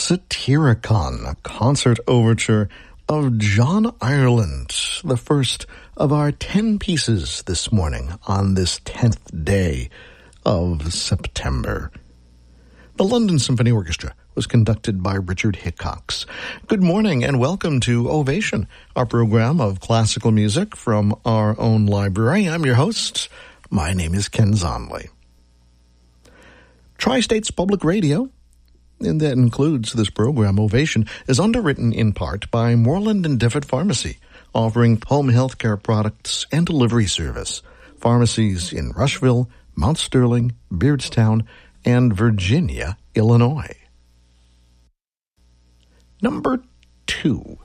Satyricon, a concert overture of John Ireland, the first of our 10 pieces this morning on this 10th day of September. The London Symphony Orchestra was conducted by Richard Hickox. Good morning and welcome to Ovation, our program of classical music from our own library. I'm your host. My name is Ken Zonley. Tri-States Public Radio, and that includes this program, Ovation, is underwritten in part by Moreland and Diffett Pharmacy, offering home health care products and delivery service. Pharmacies in Rushville, Mount Sterling, Beardstown, and Virginia, Illinois. Number 2.